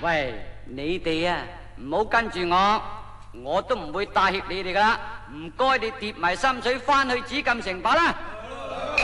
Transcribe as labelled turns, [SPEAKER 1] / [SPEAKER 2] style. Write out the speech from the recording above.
[SPEAKER 1] 喂，你哋啊，唔好跟住我，我都唔會帶挈你哋噶啦。唔該，你跌埋心水翻去紫禁城吧啦。